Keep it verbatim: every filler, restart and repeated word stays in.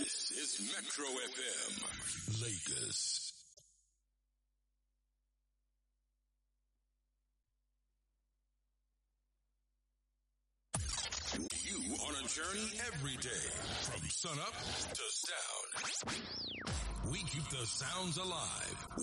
This is Metro F M, Lagos. You on a journey every day, from sunup to sound. We keep the sounds alive.